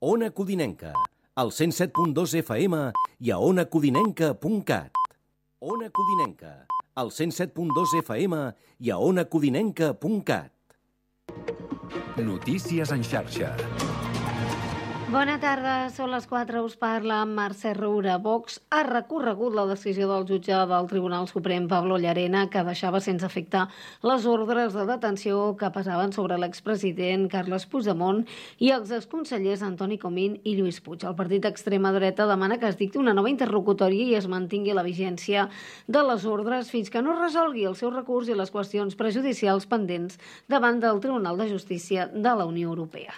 Ona Codinenca, al 107.2 FM i a onacodinenca.cat. Ona Codinenca, al 107.2 FM i a onacodinenca.cat. Notícies en xarxa. Bona tarda, són les 4, us parla Mercè Roura. Vox ha recorregut la decisió del jutge del Tribunal Suprem, Pablo Llarena, que deixava sense efecte les ordres de detenció que pesaven sobre l'expresident Carles Puigdemont i els exconsellers Antoni Comín i Lluís Puig. El partit d'extrema dreta demana que es dicti una nova interlocutòria i es mantingui la vigència de les ordres fins que no es resolgui el seu recurs i les qüestions prejudicials pendents davant del Tribunal de Justícia de la Unió Europea.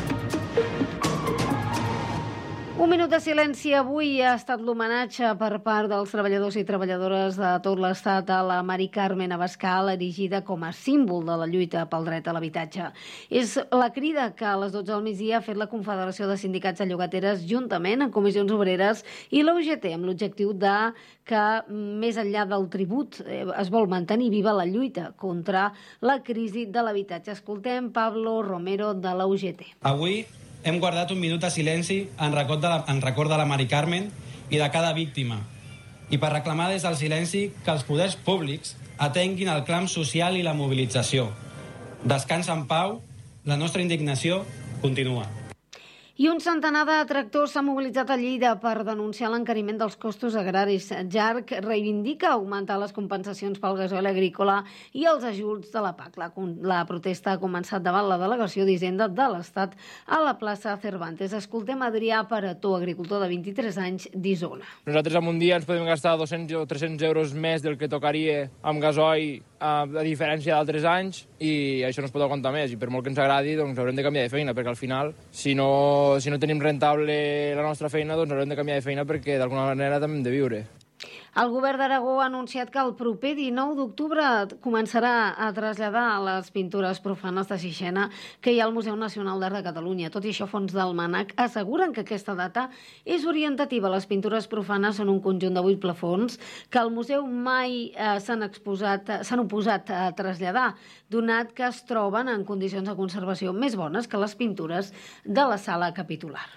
Un minut de silenci avui ha estat l'homenatge per part dels treballadors i treballadores de tot l'Estat a la Mari Carmen Abascal, erigida com a símbol de la lluita pel dret a l'habitatge. És la crida que a les 12 del migdia ha fet la Confederació de Sindicats de Llogateres juntament amb Comissions Obreres i la UGT, amb l'objectiu de que, més enllà del tribut, es vol mantenir viva la lluita contra la crisi de l'habitatge. Escoltem Pablo Romero de la UGT. Avui hem guardat un minut de silenci en record de la Mari Carmen i de cada víctima, i per reclamar des del silenci que els poders públics atenguin el clam social i la mobilització. Descansa en pau, la nostra indignació continua. I un centenar de tractors s'ha mobilitzat a Lleida per denunciar l'encariment dels costos agraris. JARC reivindica augmentar les compensacions pel gasoil agrícola i els ajuts de la PAC. La protesta ha començat davant la delegació d'Hisenda de l'Estat a la plaça Cervantes. Escoltem Adrià Parató, agricultor de 23 anys d'Isona. Nosaltres en un dia ens podem gastar 200 o 300 euros més del que tocaria amb gasoil a diferència d'altres anys, i això no es pot aguantar més, i per molt que ens agradi doncs haurem de canviar de feina, perquè al final si no tenim rentable la nostra feina doncs haurem de canviar de feina perquè d'alguna manera també hem de viure. El govern d'Aragó ha anunciat que el proper 19 d'octubre començarà a traslladar les pintures profanes de Sixena que hi ha al Museu Nacional d'Art de Catalunya. Tot i això, fonts del MANAC asseguren que aquesta data és orientativa. Les pintures profanes són un conjunt de 8 plafons que al museu mai s'han oposat a traslladar, donat que es troben en condicions de conservació més bones que les pintures de la sala capitular.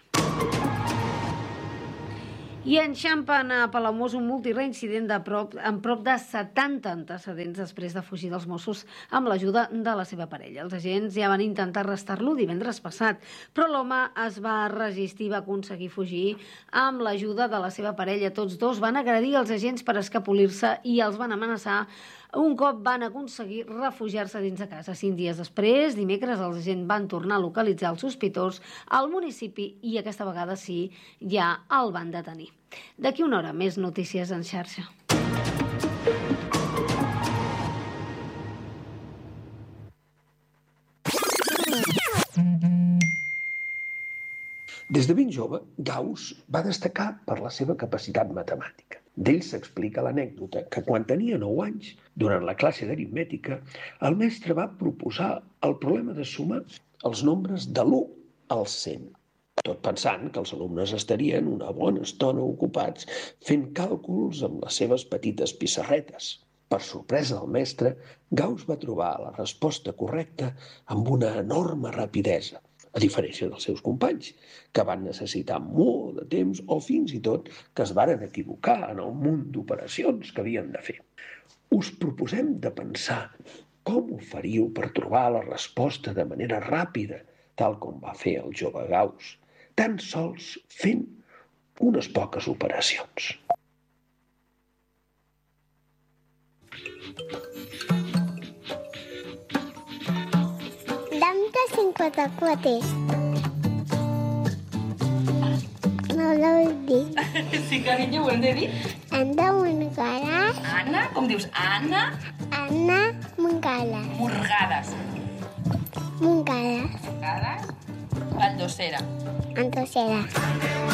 I enxampen a Palamós un multireincident amb prop de 70 antecedents després de fugir dels Mossos amb l'ajuda de la seva parella. Els agents ja van intentar arrestar-lo divendres passat, però l'home es va resistir i va aconseguir fugir amb l'ajuda de la seva parella. Tots dos van agredir els agents per escapolir-se i els van amenaçar un cop van aconseguir refugiar-se dins de casa. 5 dies després, dimecres, els agents van tornar a localitzar els sospitós al municipi i aquesta vegada sí, ja el van detenir. D'aquí una hora, més notícies en xarxa. Des de ben jove, Gauss va destacar per la seva capacitat matemàtica. D'ell s'explica l'anècdota que quan tenia 9 anys, durant la classe d'aritmètica, el mestre va proposar el problema de sumar els nombres de l'1 al 100, tot pensant que els alumnes estarien una bona estona ocupats fent càlculs amb les seves petites pissarretes. Per sorpresa del mestre, Gauss va trobar la resposta correcta amb una enorme rapidesa, a diferència dels seus companys, que van necessitar molt de temps o fins i tot que es varen equivocar en el munt d'operacions que havien de fer. Us proposem de pensar com ho faríeu per trobar la resposta de manera ràpida, tal com va fer el jove Gauss, tan sols fent unes poques operacions. Dame 54. No lo dic. Sí, carinyo, ho hem de dir? Anna Mongales. Anna? Com dius? Anna? Anna Mongales. Morgades. Mongales. Morgades? Valdosera. Antossera.